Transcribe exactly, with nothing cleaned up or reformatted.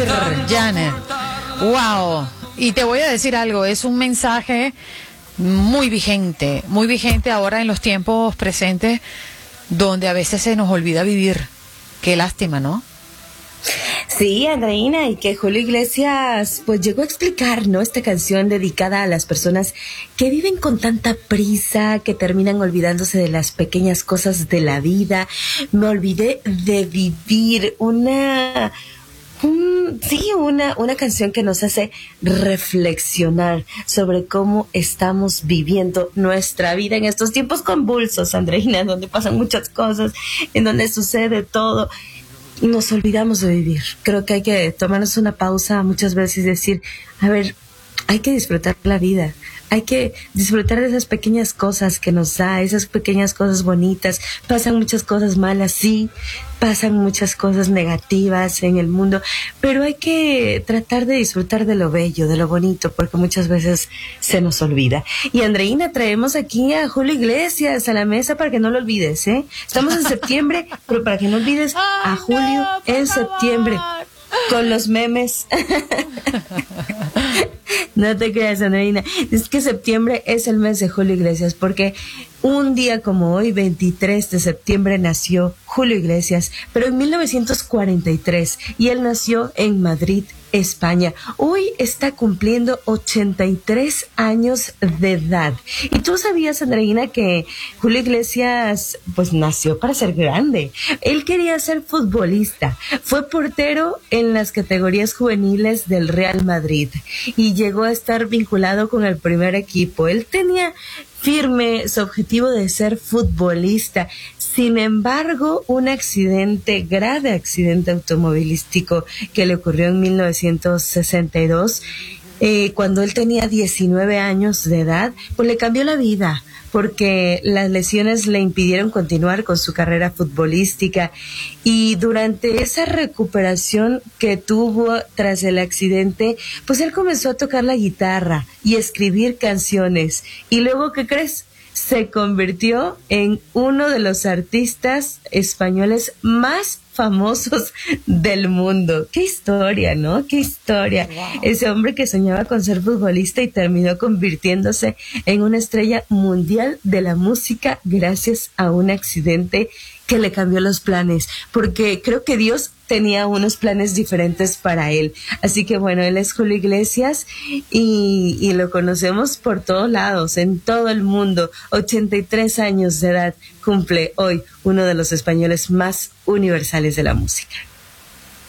Janet. Wow. Y te voy a decir algo, es un mensaje muy vigente, muy vigente ahora en los tiempos presentes, donde a veces se nos olvida vivir. Qué lástima, ¿no? Sí, Andreina, y que Julio Iglesias pues llegó a explicar, ¿no? Esta canción dedicada a las personas que viven con tanta prisa, que terminan olvidándose de las pequeñas cosas de la vida. Me olvidé de vivir una... Un, sí, una, una canción que nos hace reflexionar sobre cómo estamos viviendo nuestra vida en estos tiempos convulsos, Andreina, donde pasan muchas cosas, en donde sucede todo. Y nos olvidamos de vivir. Creo que hay que tomarnos una pausa muchas veces y decir, a ver, hay que disfrutar la vida. Hay que disfrutar de esas pequeñas cosas que nos da, esas pequeñas cosas bonitas. Pasan muchas cosas malas, sí, pasan muchas cosas negativas en el mundo, pero hay que tratar de disfrutar de lo bello, de lo bonito, porque muchas veces se nos olvida. Y Andreina, traemos aquí a Julio Iglesias a la mesa para que no lo olvides, ¿eh? Estamos en septiembre, pero para que no olvides a Julio en septiembre, con los memes. No te creas, Andreina. Es que septiembre es el mes de Julio Iglesias, porque un día como hoy, veintitrés de septiembre, nació Julio Iglesias, pero en mil novecientos cuarenta y tres, y él nació en Madrid, España. Hoy está cumpliendo ochenta y tres años de edad. ¿Y tú sabías, Andreina, que Julio Iglesias pues nació para ser grande? Él quería ser futbolista. Fue portero en las categorías juveniles del Real Madrid y llegó a estar vinculado con el primer equipo. Él tenía firme su objetivo de ser futbolista. Sin embargo, un accidente, grave accidente automovilístico que le ocurrió en mil novecientos sesenta y dos, eh, cuando él tenía diecinueve años de edad, pues le cambió la vida, porque las lesiones le impidieron continuar con su carrera futbolística. Y durante esa recuperación que tuvo tras el accidente, pues él comenzó a tocar la guitarra y escribir canciones. Y luego, ¿qué crees? Se convirtió en uno de los artistas españoles más famosos del mundo. Qué historia, ¿no? Qué historia. Wow. Ese hombre que soñaba con ser futbolista y terminó convirtiéndose en una estrella mundial de la música gracias a un accidente que le cambió los planes, porque creo que Dios tenía unos planes diferentes para él. Así que bueno, él es Julio Iglesias y, y lo conocemos por todos lados, en todo el mundo. ochenta y tres años de edad cumple hoy uno de los españoles más universales de la música.